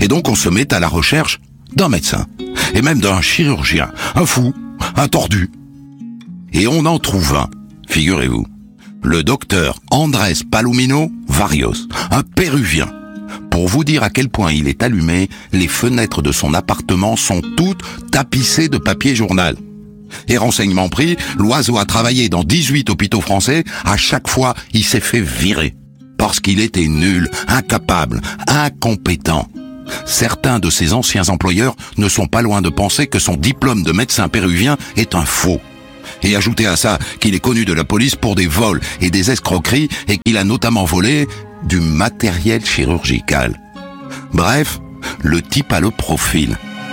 donc on se met à la recherche d'un médecin, et même d'un chirurgien, un fou, un tordu. Et on en trouve un, figurez-vous. Le docteur Andrés Palomino Varios, un Péruvien. Pour vous dire à quel point il est allumé, les fenêtres de son appartement sont toutes tapissées de papier journal. Et renseignement pris, l'oiseau a travaillé dans 18 hôpitaux français, à chaque fois il s'est fait virer. Parce qu'il était nul, incapable, incompétent. Certains de ses anciens employeurs ne sont pas loin de penser que son diplôme de médecin péruvien est un faux. Et ajoutez à ça qu'il est connu de la police pour des vols et des escroqueries et qu'il a notamment volé du matériel chirurgical. Bref, le type a le profil.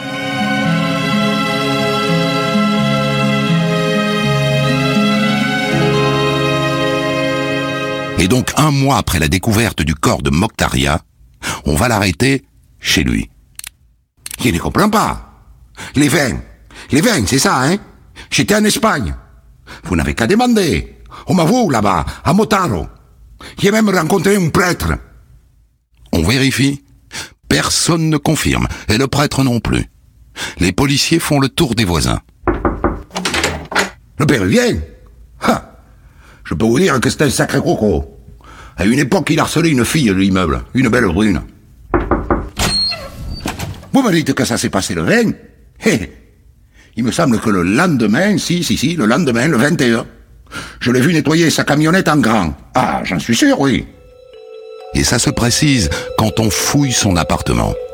Et donc, 1 mois après la découverte du corps de Mokhtaria, on va l'arrêter chez lui. Je ne comprends pas. Les vins, c'est ça, hein? J'étais en Espagne. Vous n'avez qu'à demander. On m'a vu là-bas, à Motaro. J'ai même rencontré un prêtre. On vérifie. Personne ne confirme, et le prêtre non plus. Les policiers font le tour des voisins. Le Péruvien? Ha! Je peux vous dire que c'est un sacré croco. À une époque, il harcelait une fille de l'immeuble, une belle brune. Vous me dites que ça s'est passé le 20? Il me semble que le lendemain, le lendemain, le 21, je l'ai vu nettoyer sa camionnette en grand. Ah, j'en suis sûr, oui. Et ça se précise quand on fouille son appartement.